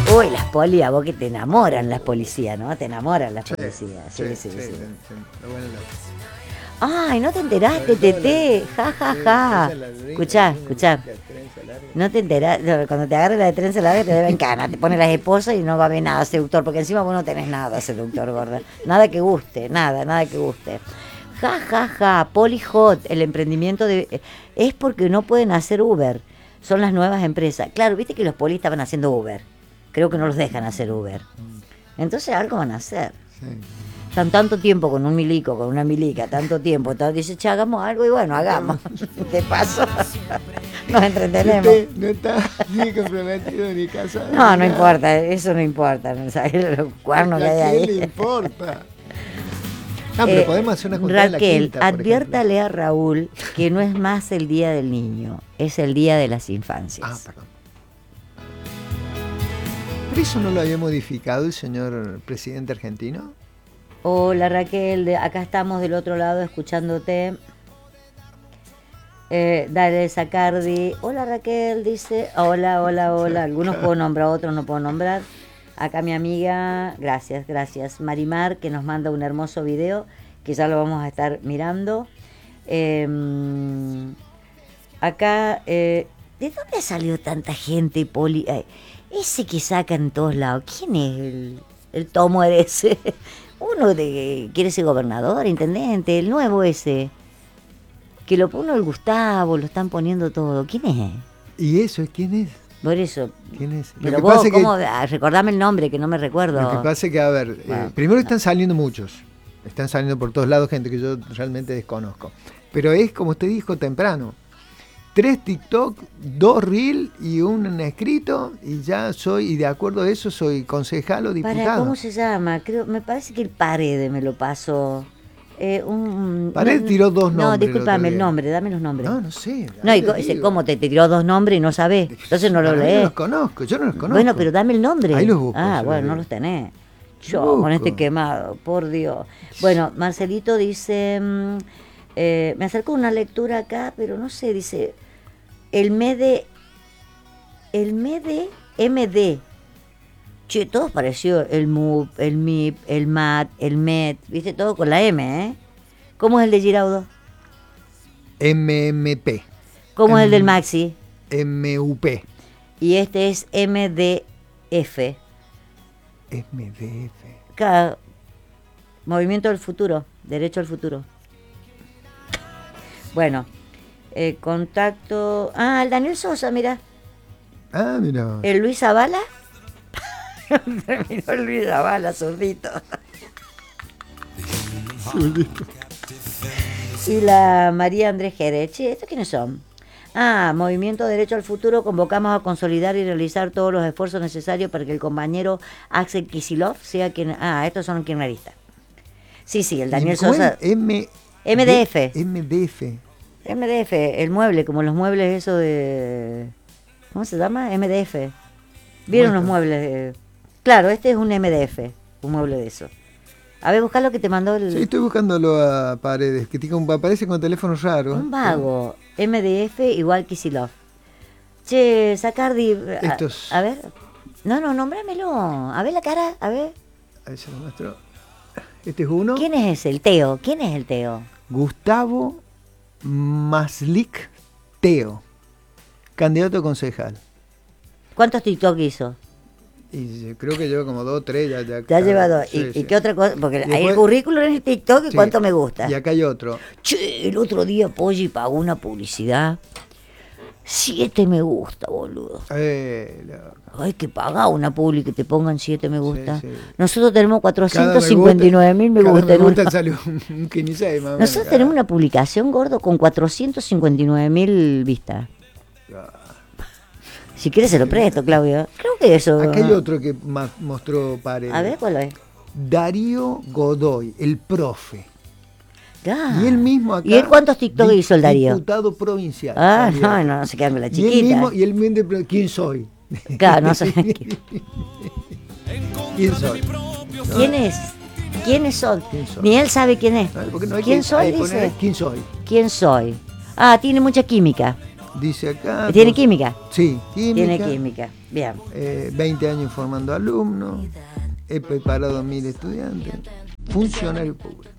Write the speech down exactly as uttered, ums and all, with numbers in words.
Uy, las poli, a vos que te enamoran las policías, ¿no? Te enamoran las policías. Sí, sí, sí. sí, sí. sí. Ay, ¿no te enteraste, Tete? Ja, ja, ja. Escuchá, escuchá. No te enterás, cuando te agarre la de trenza larga te deben cana, te pone las esposas y no va a haber nada seductor, porque encima vos no tenés nada seductor, gorda. Nada que guste, nada, nada que guste. Ja, ja, ja, Polihot, el emprendimiento de... Es porque no pueden hacer Uber, son las nuevas empresas. Claro, viste que los polis estaban haciendo Uber. Creo que no los dejan hacer Uber. Entonces algo van a hacer. Sí. Están tanto tiempo con un milico, con una milica, tanto tiempo. Todo, dice, che, hagamos algo y bueno, hagamos. De paso, nos entretenemos. No está ni comprometido ni casado. No, no importa, eso no importa. No sabes los cuernos que hay ahí. ¿Qué le importa? No, pero eh, podemos hacer una juntada en la Raquel, quinta, adviértale ejemplo. a Raúl que no es más el Día del Niño, es el Día de las Infancias. Ah, perdón. ¿Pero eso no lo había modificado el señor presidente argentino? Hola Raquel, de, acá estamos del otro lado escuchándote. Eh, dale Sacardi. Hola Raquel, dice. Hola, hola, hola. Algunos puedo nombrar, otros no puedo nombrar. Acá mi amiga, gracias, gracias. Marimar, que nos manda un hermoso video, que ya lo vamos a estar mirando. Eh, acá, eh, ¿de dónde salió tanta gente, Poli? Eh, ese que saca en todos lados, ¿quién es el, el tomo ese? Uno de quiere ser gobernador, intendente, el nuevo ese. Que lo pone el Gustavo, lo están poniendo todo. ¿Quién es? ¿Y eso? ¿Quién es? Por eso. ¿Quién es? Pero lo vos, ¿cómo? Que, recordame el nombre, que no me recuerdo. Lo que pasa es que, a ver, bueno, eh, primero están saliendo muchos. Están saliendo por todos lados gente que yo realmente desconozco. Pero es, como usted dijo, temprano. Tres TikTok, dos Reel y un escrito, y ya soy, y de acuerdo a eso, soy concejal o diputado. Para, ¿cómo se llama? Creo, me parece que el Paredes me lo pasó. Eh, un, Paredes no, tiró dos nombres. No, discúlpame el, el nombre, dame los nombres. No, no sé. No, y dice, ¿cómo te, te tiró dos nombres y no sabés? Entonces no lo lees. Yo no los conozco, yo no los conozco. Bueno, pero dame el nombre. Ahí los busco. Ah, bueno, no los tenés. Yo, con este quemado, por Dios. Bueno, Marcelito dice, eh, me acerco a una lectura acá, pero no sé, dice... El MEDE, el MEDE, M D. Che, todos parecidos, el M U P, el M I P, el M A T, el M E T, viste, todo con la M, ¿eh? ¿Cómo es el de Giraudo? M M P. ¿Cómo M- es el del Maxi? M U P. Y este es M D F. M D F. Cada Movimiento del Futuro, Derecho al Futuro. Bueno. Eh, contacto. Ah, el Daniel Sosa, mira. Ah, mira. El Luis Zavala. Terminó el Luis Zavala, zurdito. Zurdito. Y la María Andrés Jerez. Che, ¿estos quiénes son? Ah, Movimiento Derecho al Futuro. Convocamos a consolidar y realizar todos los esfuerzos necesarios para que el compañero Axel Kicillof sea quien. Ah, estos son kirchneristas. Sí, sí, el Daniel Sosa. M- M D F. M D F. M D F, el mueble, como los muebles eso de... ¿Cómo se llama? M D F. ¿Vieron bueno. los muebles? De... Claro, este es un M D F, un mueble de eso. A ver, busca lo que te mandó el... Sí, estoy buscándolo a Paredes, que tiene un, aparece con teléfono raro. Un vago, ¿eh? M D F igual Kicillof. Che, Sacardi... Estos... A, a ver, no, no, nómbramelo. A ver la cara, a ver. Ahí se lo muestro. Este es uno. ¿Quién es ese? El Teo. ¿Quién es el Teo? Gustavo Maslik Teo, candidato a concejal. ¿Cuántos TikTok hizo? Y creo que lleva como dos o tres. Ya, ya te ha llevado. Sí, ¿Y, sí. ¿Y qué otra cosa? Porque después, hay el currículum en el TikTok y sí, cuánto me gusta. Y acá hay otro. Che, el otro día Poggi pagó una publicidad. Siete me gusta, boludo. Eh, loco. Hay que pagar una publi que te pongan siete me gusta. Sí, sí. Nosotros tenemos cuatrocientos cincuenta y nueve mil me gusta. Me gusta salió un quince más o menos. Nosotros Cada. tenemos una publicación, gordo, con cuatrocientos cincuenta y nueve mil vistas. Ah. Si quieres se lo presto, Claudio. Creo que eso... Aquí hay otro que mostró Paredes. A ver, ¿cuál es? Darío Godoy, el profe. Ah. Y él mismo acá. ¿Y él cuántos TikTok hizo el Darío? Diputado provincial. Ah, no, no, no se quedan con la chiquita. Y él mismo, y él mismo, ¿quién soy? Claro, no sé. ¿Quién soy? ¿Quién es? ¿Quiénes son? ¿Quién soy? Ni él sabe quién es. No, no ¿Quién que, soy? Dice. Poner, ¿quién soy? ¿Quién soy? Ah, tiene mucha química. Dice acá. ¿Tiene química? Sí, química. Tiene química, bien. Eh, veinte años formando alumnos. He preparado a mil estudiantes. Funcionario público.